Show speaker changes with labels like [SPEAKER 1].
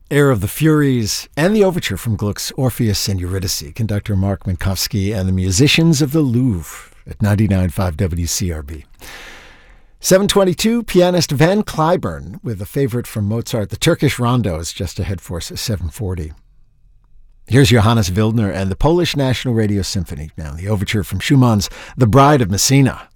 [SPEAKER 1] Air of the Furies, and the overture from Gluck's Orpheus and Eurydice, conductor Mark Minkowski and the musicians of the Louvre at 99.5 WCRB. 7:22, pianist Van Cliburn with a favorite from Mozart, the Turkish Rondo, is just ahead for us at 7:40. Here's Johannes Wildner and the Polish National Radio Symphony. Now, the overture from Schumann's The Bride of Messina.